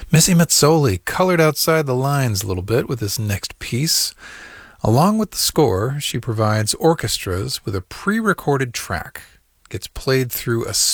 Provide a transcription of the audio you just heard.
Missy Mazzoli colored outside the lines a little bit with this next piece. Along with the score, she provides orchestras with a pre-recorded track. It gets played through a